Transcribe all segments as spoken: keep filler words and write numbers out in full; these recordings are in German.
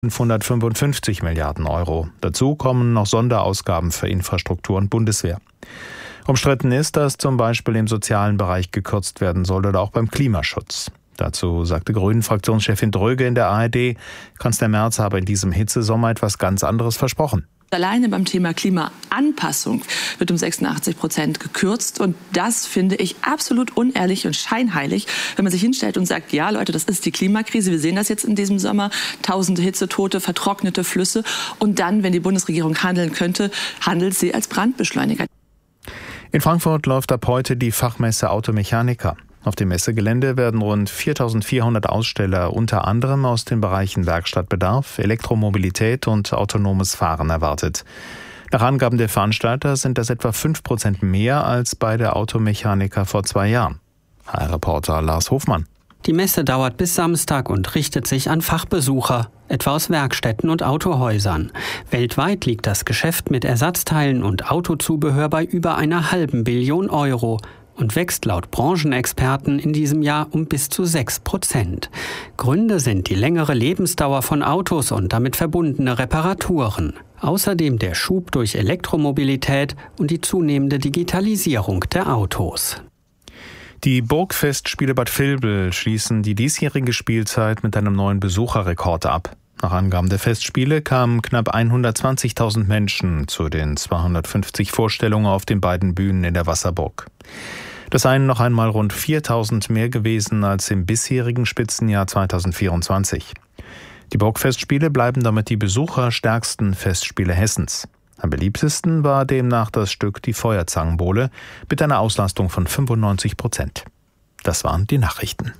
fünfhundertfünfundfünfzig Milliarden Euro. Dazu kommen noch Sonderausgaben für Infrastruktur und Bundeswehr. Umstritten ist, dass zum Beispiel im sozialen Bereich gekürzt werden soll oder auch beim Klimaschutz. Dazu sagte Grünen-Fraktionschefin Dröge in der A R D, Kanzler Merz habe in diesem Hitzesommer etwas ganz anderes versprochen. Alleine beim Thema Klimaanpassung wird um sechsundachtzig Prozent gekürzt. Und das finde ich absolut unehrlich und scheinheilig, wenn man sich hinstellt und sagt, ja Leute, das ist die Klimakrise. Wir sehen das jetzt in diesem Sommer. Tausende Hitzetote, vertrocknete Flüsse. Und dann, wenn die Bundesregierung handeln könnte, handelt sie als Brandbeschleuniger. In Frankfurt läuft ab heute die Fachmesse Automechaniker. Auf dem Messegelände werden rund viertausendvierhundert Aussteller unter anderem aus den Bereichen Werkstattbedarf, Elektromobilität und autonomes Fahren erwartet. Nach Angaben der Veranstalter sind das etwa fünf Prozent mehr als bei der Automechaniker vor zwei Jahren. H R-Reporter Lars Hofmann. Die Messe dauert bis Samstag und richtet sich an Fachbesucher, etwa aus Werkstätten und Autohäusern. Weltweit liegt das Geschäft mit Ersatzteilen und Autozubehör bei über einer halben Billion Euro und wächst laut Branchenexperten in diesem Jahr um bis zu sechs Prozent. Gründe sind die längere Lebensdauer von Autos und damit verbundene Reparaturen. Außerdem der Schub durch Elektromobilität und die zunehmende Digitalisierung der Autos. Die Burgfestspiele Bad Vilbel schließen die diesjährige Spielzeit mit einem neuen Besucherrekord ab. Nach Angaben der Festspiele kamen knapp hundertzwanzigtausend Menschen zu den zweihundertfünfzig Vorstellungen auf den beiden Bühnen in der Wasserburg. Das seien noch einmal rund viertausend mehr gewesen als im bisherigen Spitzenjahr zweitausendvierundzwanzig. Die Burgfestspiele bleiben damit die besucherstärksten Festspiele Hessens. Am beliebtesten war demnach das Stück Die Feuerzangenbowle mit einer Auslastung von fünfundneunzig Prozent. Das waren die Nachrichten.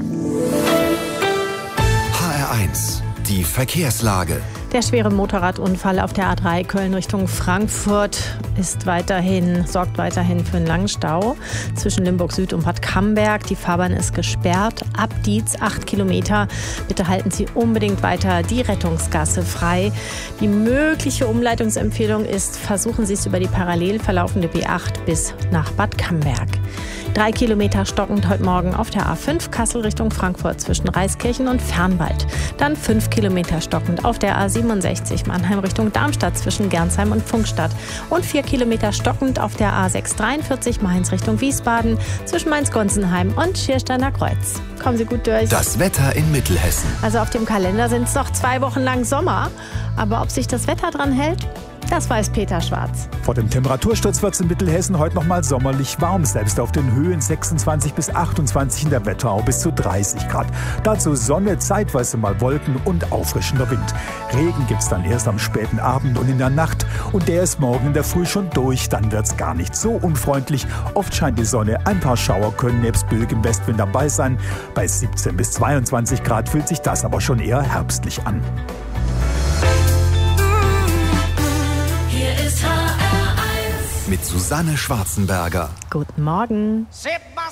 H R eins. Die Verkehrslage. Der schwere Motorradunfall auf der A drei Köln Richtung Frankfurt ist weiterhin, sorgt weiterhin für einen langen Stau zwischen Limburg Süd und Bad Camberg. Die Fahrbahn ist gesperrt. Ab Dietz acht Kilometer. Bitte halten Sie unbedingt weiter die Rettungsgasse frei. Die mögliche Umleitungsempfehlung ist, versuchen Sie es über die parallel verlaufende B acht bis nach Bad Camberg. Drei Kilometer stockend heute Morgen auf der A fünf Kassel Richtung Frankfurt zwischen Reiskirchen und Fernwald. Dann fünf Kilometer stockend auf der A siebenundsechzig Mannheim Richtung Darmstadt zwischen Gernsheim und Pfungstadt. Und vier Kilometer stockend auf der A sechshundertdreiundvierzig Mainz Richtung Wiesbaden zwischen Mainz-Gonsenheim und Schiersteiner Kreuz. Kommen Sie gut durch. Das Wetter in Mittelhessen. Also auf dem Kalender sind es noch zwei Wochen lang Sommer. Aber ob sich das Wetter dran hält? Das weiß Peter Schwarz. Vor dem Temperatursturz wird es in Mittelhessen heute noch mal sommerlich warm. Selbst auf den Höhen sechsundzwanzig bis achtundzwanzig, in der Wetterau bis zu dreißig Grad. Dazu Sonne, zeitweise mal Wolken und auffrischender Wind. Regen gibt es dann erst am späten Abend und in der Nacht. Und der ist morgen in der Früh schon durch. Dann wird es gar nicht so unfreundlich. Oft scheint die Sonne. Ein paar Schauer können nebst böigem Westwind dabei sein. Bei siebzehn bis zweiundzwanzig Grad fühlt sich das aber schon eher herbstlich an. Mit Susanne Schwarzenberger. Guten Morgen.